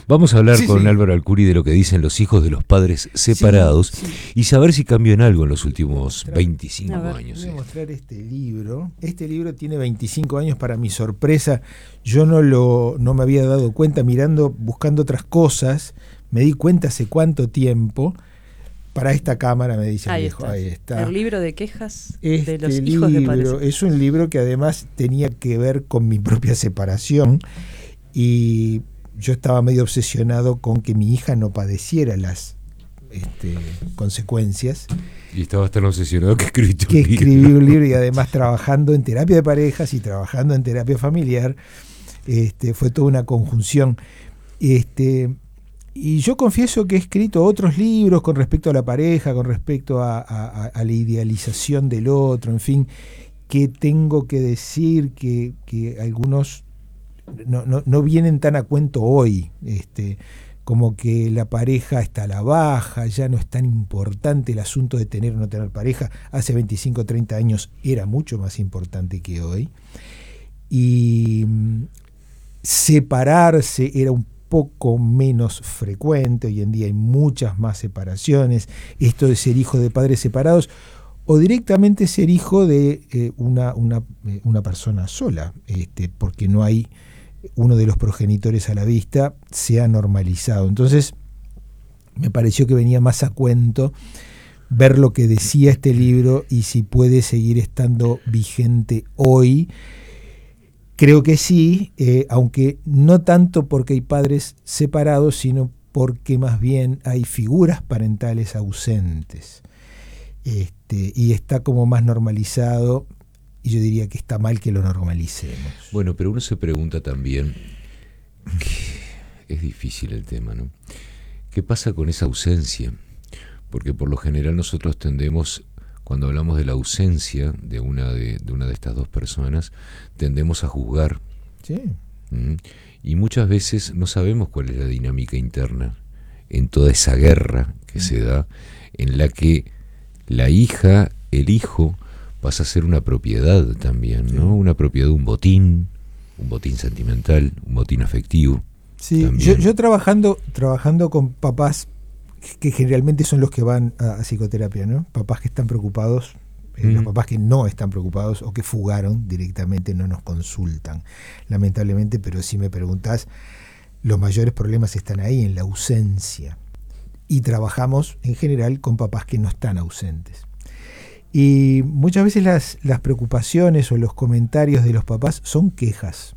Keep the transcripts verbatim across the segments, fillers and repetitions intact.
Vamos a hablar sí, con sí. Álvaro Alcuri de lo que dicen los hijos de los padres separados sí, sí. y saber si cambió en algo en los últimos mostrar, veinticinco a años. Voy a Sí. mostrar este libro. Este libro tiene veinticinco años, para mi sorpresa. Yo no lo no me había dado cuenta mirando, buscando otras cosas. Me di cuenta hace cuánto tiempo. Para esta cámara me dice el Ahí viejo, está. ahí está. El libro de quejas Este de los hijos de padres. libro es un libro que además tenía que ver con mi propia separación y yo estaba medio obsesionado con que mi hija no padeciera las este, consecuencias. Y estabas tan obsesionado que escribiste que un libro. escribí un libro y además trabajando en terapia de parejas y trabajando en terapia familiar, este, fue toda una conjunción. Este, y yo confieso que he escrito otros libros con respecto a la pareja, con respecto a, a, a la idealización del otro, en fin, que tengo que decir que, que algunos no, no, no vienen tan a cuento hoy, este, como que la pareja está a la baja, ya no es tan importante el asunto de tener o no tener pareja. Hace veinticinco o treinta años era mucho más importante que hoy. Y separarse era un poco menos frecuente. Hoy en día hay muchas más separaciones. Esto de ser hijo de padres separados o directamente ser hijo de eh, una, una, eh, una persona sola, este, porque no hay uno de los progenitores a la vista, se ha normalizado. Entonces me pareció que venía más a cuento ver lo que decía este libro y si puede seguir estando vigente hoy. Creo que sí, eh, aunque no tanto porque hay padres separados, sino porque más bien hay figuras parentales ausentes. Este, y está como más normalizado. Y yo diría que está mal que lo normalicemos. Bueno, pero uno se pregunta también, que es difícil el tema, ¿no? ¿Qué pasa con esa ausencia? Porque por lo general nosotros tendemos, cuando hablamos de la ausencia de una de, de una de estas dos personas, tendemos a juzgar. Sí. ¿Mm? Y muchas veces no sabemos cuál es la dinámica interna en toda esa guerra que se da, en la que la hija, el hijo, pasa a ser una propiedad también, ¿no? Sí. Una propiedad, un botín, un botín sentimental, un botín afectivo. Sí, yo, yo trabajando, trabajando con papás que generalmente son los que van a, a psicoterapia, ¿no? Papás que están preocupados, eh, mm. los papás que no están preocupados o que fugaron directamente no nos consultan, lamentablemente, pero si me preguntás, los mayores problemas están ahí, en la ausencia. Y trabajamos en general con papás que no están ausentes. Y muchas veces las, las preocupaciones o los comentarios de los papás son quejas.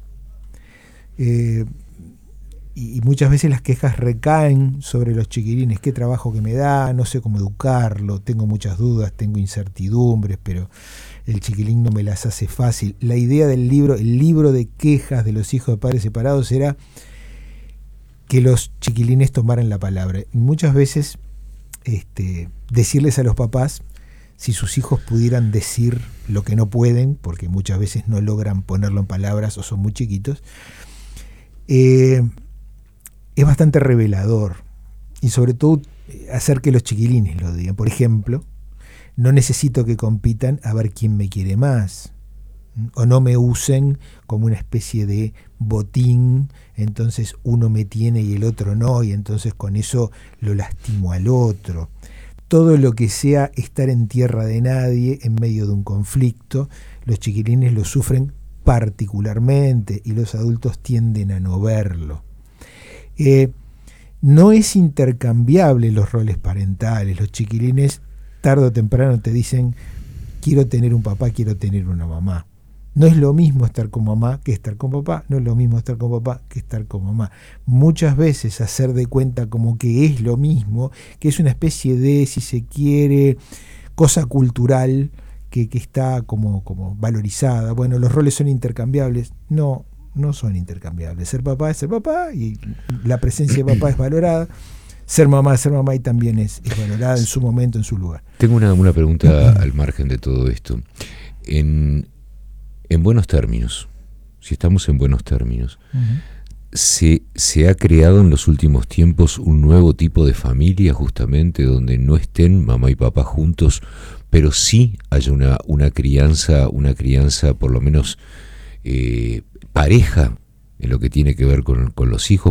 Eh, y, y muchas veces las quejas recaen sobre los chiquilines. ¿Qué trabajo que me da? No sé cómo educarlo. Tengo muchas dudas, tengo incertidumbres, pero el chiquilín no me las hace fácil. La idea del libro, el libro de quejas de los hijos de padres separados era que los chiquilines tomaran la palabra. Y muchas veces este, decirles a los papás, si sus hijos pudieran decir lo que no pueden, porque muchas veces no logran ponerlo en palabras o son muy chiquitos, eh, es bastante revelador. Y sobre todo hacer que los chiquilines lo digan. Por ejemplo, no necesito que compitan a ver quién me quiere más. O no me usen como una especie de botín, entonces uno me tiene y el otro no, y entonces con eso lo lastimo al otro. Todo lo que sea estar en tierra de nadie, en medio de un conflicto, los chiquilines lo sufren particularmente y los adultos tienden a no verlo. Eh, no es intercambiable los roles parentales. Los chiquilines tarde o temprano te dicen, quiero tener un papá, quiero tener una mamá. No es lo mismo estar con mamá que estar con papá, no es lo mismo estar con papá que estar con mamá. Muchas veces hacer de cuenta como que es lo mismo, que es una especie de, si se quiere, cosa cultural que, que está como, como valorizada. Bueno, los roles son intercambiables. No, no son intercambiables. Ser papá es ser papá y la presencia de papá es valorada. Ser mamá es ser mamá y también es, es valorada en su momento, en su lugar. Tengo una, una pregunta al margen de todo esto. En... En buenos términos, si estamos en buenos términos, uh-huh. se, se ha creado en los últimos tiempos un nuevo tipo de familia justamente donde no estén mamá y papá juntos, pero sí haya una, una crianza, una crianza por lo menos eh, pareja en lo que tiene que ver con, con los hijos,